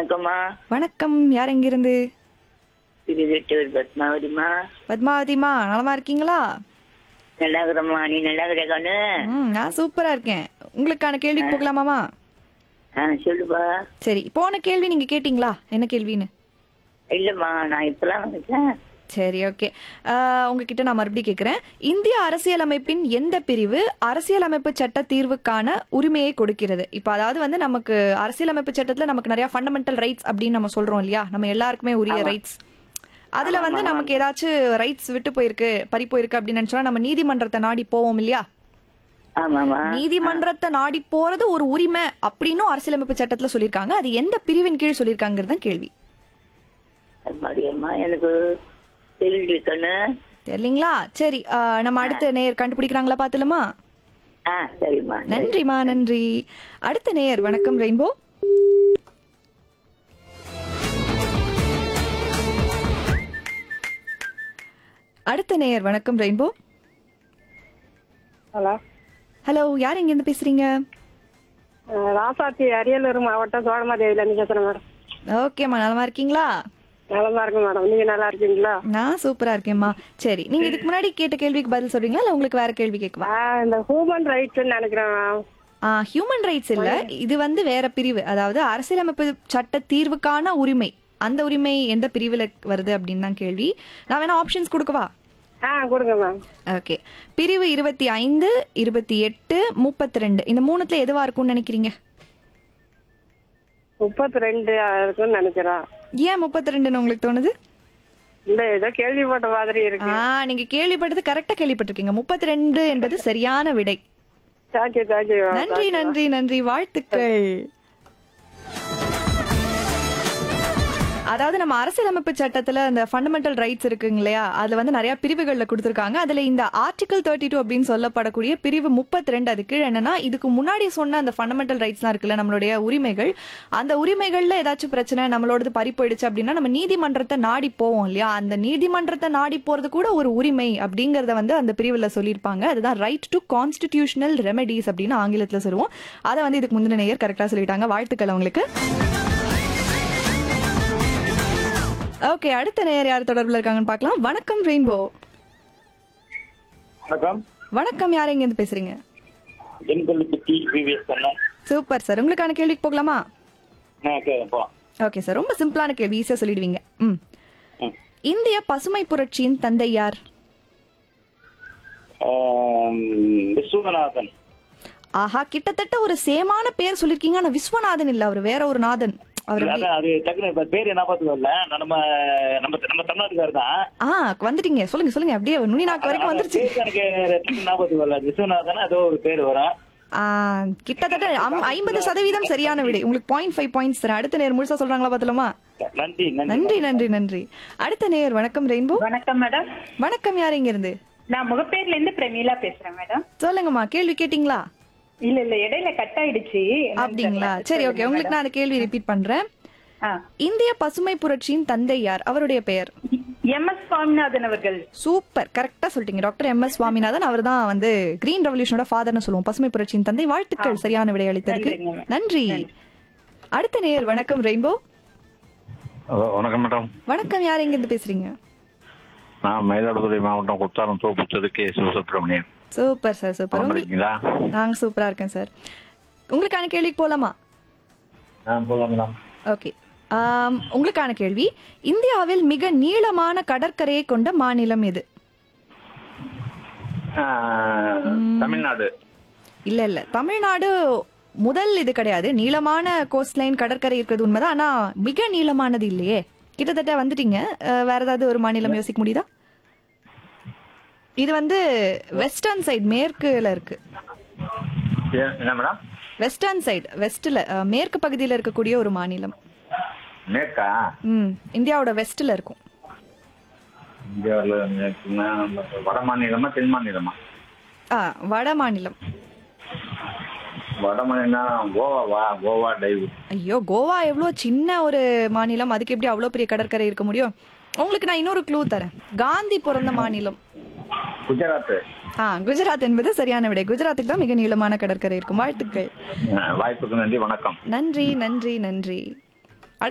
வணக்கம்மா. வணக்கம். யார் எங்கிருந்து? திருவெட்டூர் பத்மாவதிமா. பத்மாவதிமா, நலமா இருக்கீங்களா? நல்லா இருக்கிறம்மா. நீ நல்லா இருக்கிற கண்ணு? நான் சூப்பரா இருக்கேன். உங்களுக்கான கேள்வி போகலாமாமா? சொல்லுப்பா. சரி, போன கேள்வி நீங்க கேட்டீங்களா என்ன கேள்வின்னு? இல்லம்மா, நான் இப்பதான் வந்துட்டேன். சரி, ஓகே. உங்ககிட்ட நான் மறுபடியும் கேட்கிறேன். இந்திய அரசியலமைப்பின் எந்த பிரிவு அரசியலமைப்பு சட்ட தீர்வுக்கான உரிமையை கொடுக்கிறது? இப்ப அதாவது வந்து நமக்கு அரசியலமைப்பு சட்டத்துல நமக்கு நிறைய ஃபண்டமெண்டல் ரைட்ஸ் அப்படின்னு நம்ம சொல்றோம் இல்லையா, நம்ம எல்லாருக்குமே உரிய ரைட்ஸ். அதுல வந்து நமக்கு ஏதாச்சும் ரைட்ஸ் விட்டு போயிருக்கு, பறி போயிருக்கு அப்படின்னு நினைச்சோம்னா நம்ம நீதிமன்றத்தை நாடி போவோம் இல்லையா? ஆமாமா. நீதிமன்றத்தை நாடி போறது ஒரு உரிமை அப்படின்னு அரசியலமைப்பு சட்டத்துல சொல்லியிருக்காங்க. அது எந்த பிரிவின் கீழ் சொல்லியிருக்காங்கிறது தான் கேள்வி. மரியம்மா, எனக்கு தெரியல கண்ணு. தெரியலீங்களா? சரி, நம்ம அடுத்த நேயர் கண்டுபிடிக்கிறாங்களா பாத்துலமா? சரிம்மா. நன்றிமா, நன்றி. அடுத்த நேயர், வணக்கம் ரெயின்போ. அடுத்த நேயர், வணக்கம் ரெயின்போ. ஹலோ. ஹலோ, யார் எங்க இருந்து பேசுறீங்க? ராசாத்தி, அரியலூர் மாவட்டம் சோழமாதேவில இருந்து பேசுறேன் மேடம். ஓகேம்மா, நலமா இருக்கீங்களா? நலமா இருக்கு மேடம். நீங்க நல்லா இருக்கீங்களா? நான் சூப்பரா இருக்கேன்மா. சரி, நீங்க இதுக்கு முன்னாடி கேட்ட கேள்விக்கு பதில் சொல்றீங்களா இல்ல உங்களுக்கு வேற கேள்வி கேட்கவா? இந்த ஹியூமன் ரைட்ஸ் நினைக்கிறேன். ஹியூமன் ரைட்ஸ் இல்ல, இது வந்து வேற பிரிவு. அதாவது அரசியலமைப்பு சட்ட தீர்வுக்கான உரிமை, அந்த உரிமை எந்த பிரிவுல வருது அப்படின்னு தான் கேள்வி. நான் வேணா ஆப்ஷன்ஸ் கொடுக்கவா? கொடுங்க மேம். ஓகே. பிரிவு 25, 28, 32 இந்த மூணுத்துல எதுவா இருக்கும்னு நினைக்கிறீங்க? 32 இருக்குன்னு நினைக்கிறேன். ஏன் 32ன்னு உங்களுக்கு தோணுது? இல்ல, ஏதோ கேள்விப்பட்ட மாதிரி இருக்கு. நீங்க கேள்விப்பட்டது கரெக்டா கேள்விப்பட்டிருக்கீங்க. 32 என்பது சரியான விடை. Thank you, thank you. நன்றி, நன்றி, நன்றி, வாழ்த்துக்கள். அதாவது நம்ம அரசியலமைப்பு சட்டத்துல இந்த ஃபண்டமெண்டல் ரைட்ஸ் இருக்குங்க இல்லையா, அதுல வந்து நிறைய பிரிவுகள்ல கொடுத்திருக்காங்க. அதுல இந்த ஆர்டிகல் 32 அப்படின்னு சொல்லப்படக்கூடிய பிரிவு 32, அது கீழே என்னன்னா, இதுக்கு முன்னாடி சொன்ன அந்த ஃபண்டமெண்டல் ரைட்ஸ்லாம் இருக்குல்ல, நம்மளுடைய உரிமைகள், அந்த உரிமைகள்ல ஏதாச்சும் பிரச்சனை, நம்மளோடது பறி போயிடுச்சு அப்படின்னா நம்ம நீதிமன்றத்தை நாடி போவோம் இல்லையா, அந்த நீதிமன்றத்தை நாடி போறது கூட ஒரு உரிமை அப்படிங்கறத வந்து அந்த பிரிவுல சொல்லியிருப்பாங்க. அதுதான் ரைட் டு கான்ஸ்டிடியூஷனல் ரெமெடிஸ் அப்படின்னு ஆங்கிலத்துல சொல்லுவோம். அதை வந்து இதுக்கு முந்தின நேயர் கரெக்டா சொல்லிட்டாங்க. வாழ்த்துக்கள் அவங்களுக்கு. ஓகே, அடுத்த நேயர் யார் தொடர்புல இருக்காங்கன்னு பார்க்கலாம். வணக்கம் ரெயின்போ. வணக்கம். வணக்கம், யார் எங்க இருந்து பேசுறீங்க? சூப்பர் சார், உங்களுக்கான கேள்விக்கு போகலாமா? ஓகே சார், ரொம்ப சிம்பிளான கேள்வி, ஈஸியா சொல்லிடுவீங்க. இந்திய பசுமை புரட்சியின் தந்தை யார்? விஸ்வநாதன். ஆஹா, கிட்டத்தட்ட ஒரு சேமான பேர் சொல்லிருக்கீங்க. ஆனா விஸ்வநாதன் இல்ல, அவர் வேற ஒரு நாதன். வந்துட்டீங்க, சொல்லுங்க சொல்லுங்க. அப்படியே நுனி நாக்கு வரைக்கும் வந்துருச்சு. கிட்டத்தட்ட 50% சரியான விடை. உங்களுக்கு 0.5 பாயிண்ட்ஸ் தரேன். அடுத்த நேர் முழுசா சொல்றாங்களா பாத்தலாமா? நன்றி, நன்றி, நன்றி. அடுத்த நேர், வணக்கம் ரெயின்போ. வணக்கம் மேடம். வணக்கம், யார் எங்க இருந்து? நான் முகப்பேர்ல இருந்து பிரமீளா பேசுறேன் மேடம். சொல்லுங்கம்மா, கேள்வி கேட்டீங்களா? இல்ல இடையில கட் ஆயிடுச்சு. அப்படிங்களா? சரி, ஓகே, உங்களுக்கு நான் அந்த கேள்வி ரிப்பீட் பண்றேன். இந்திய பசுமை புரட்சியின் தந்தை யார்? அவருடைய பெயர்? எம்.எஸ். சுவாமிநாதன் அவர்கள். சூப்பர், கரெக்டா சொல்லிட்டீங்க. Doctor MS. சுவாமிநாதன். அவர் தான் வந்து கிரீன் ரெவல்யூஷனோட ஃபாதர்னு சொல்லுவோம். பசுமை புரட்சியின் தந்தை. வாழ்த்துக்கள், சரியான விடை அளித்ததற்கு. நன்றி. அடுத்த நேயர், வணக்கம் ரெயின்போ. வணக்கம் மேடம். வணக்கம், யார் எங்க இருந்து பேசுறீங்க? நான் மயிலாடுதுறை மாவட்டம் Kuthalam தோப்புச்சது K. Sivasubramanian. Super sir, super. நாங்க சூப்பரா இருக்கேன் சார். உங்களுக்கான கேள்விக்கு போலாமா? ஓகே. உங்களுக்கான கேள்வி, இந்தியாவில் மிக நீளமான கடற்கரையை கொண்ட மாநிலம் எது? தமிழ்நாடு. இல்ல, தமிழ்நாடு முதல் இது கிடையாது. நீளமான கோஸ்ட் லைன் கடற்கரை இருக்கிறது உண்மைதான், ஆனா மிக நீளமானது இல்லையே. கிட்டத்தட்ட வந்துட்டீங்க. வேற ஏதாவது ஒரு மாநிலம் யோசிக்க முடியுதா? இது வந்து வெஸ்டர்ன் சைடு, மேற்குல இருக்கு. வெஸ்டர்ன் சைடு, வெஸ்ட்ல, மேற்கு பகுதியில இருக்கக்கூடிய ஒரு மாநிலம். மேற்கா? இந்தியாவோட வெஸ்ட்ல இருக்கும். வட மாநிலமா தென் மாநிலமா? வட மாநிலம். வட மாநிலம் கோவா. கோவா டைவ். ஐயோ, கோவா எவ்வளவு சின்ன ஒரு மாநிலம், அதுக்கு எப்படி அவ்வளவு பெரிய கடற்கரை இருக்க முடியும்? உங்களுக்கு நான் இன்னொரு க்ளூ தரேன். காந்தி பிறந்த மாநிலம். குஜராத். குஜராத் என்பது சரியான விடை. குஜராத்துக்கு தான் மிக நீளமான கடற்கரை இருக்கும். வாழ்த்துக்கள். வாய்ப்புக்கு நன்றி. வணக்கம். நன்றி, நன்றி, நன்றி.